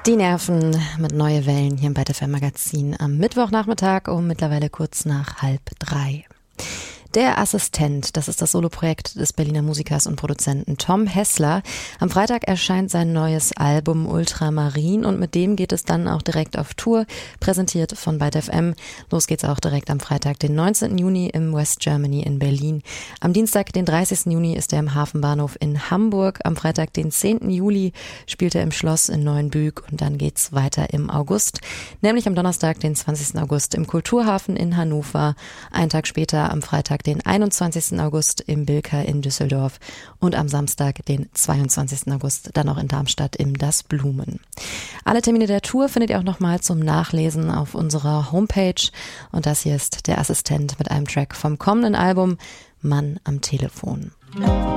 Die Nerven mit Neue Wellen hier im Byte FM Magazin am Mittwochnachmittag um mittlerweile kurz nach 2:30. Der Assistent, das ist das Soloprojekt des Berliner Musikers und Produzenten Tom Hessler. Am Freitag erscheint sein neues Album Ultramarin und mit dem geht es dann auch direkt auf Tour, präsentiert von Byte FM. Los geht's auch direkt am Freitag, den 19. Juni im West Germany in Berlin. Am Dienstag, den 30. Juni, ist er im Hafenbahnhof in Hamburg. Am Freitag, den 10. Juli, spielt er im Schloss in Neuenbück und dann geht's weiter im August. Nämlich am Donnerstag, den 20. August im Kulturhafen in Hannover. Einen Tag später, am Freitag, den 21. August im Bilka in Düsseldorf und am Samstag, den 22. August, dann auch in Darmstadt im Das Blumen. Alle Termine der Tour findet ihr auch nochmal zum Nachlesen auf unserer Homepage und das hier ist der Assistent mit einem Track vom kommenden Album Mann am Telefon.